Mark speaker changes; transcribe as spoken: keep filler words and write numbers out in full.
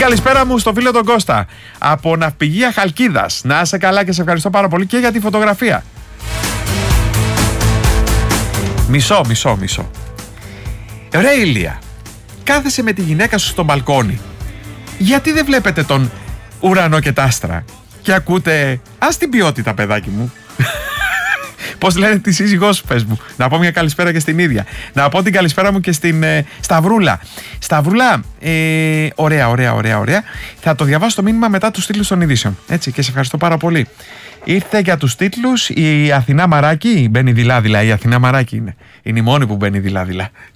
Speaker 1: καλησπέρα μου στο φίλο τον Κώστα από Ναυπηγεία Χαλκίδας. Να είσαι καλά και σε ευχαριστώ πάρα πολύ και για τη φωτογραφία. Μισό, μισό, μισό. Ρε Ηλία, κάθεσαι με τη γυναίκα σου στο μπαλκόνι. Γιατί δεν βλέπετε τον ουρανό και τα άστρα και ακούτε, ας την ποιότητα παιδάκι μου. Πώς λένε τη σύζυγό σου, πες μου. Να πω μια καλησπέρα και στην ίδια. Να πω την καλησπέρα μου και στην ε, Σταυρούλα. Σταυρούλα, ε, ωραία, ωραία, ωραία, ωραία. Θα το διαβάσω το μήνυμα μετά τους τίτλους των ειδήσεων. Έτσι, και σε ευχαριστώ πάρα πολύ. Ήρθε για τους τίτλους η Αθηνά Μαράκη. Μπαίνει δειλά-δειλά. Η Αθηνά Μαράκη είναι. Είναι η μόνη που μπαίνει δειλά-δειλά.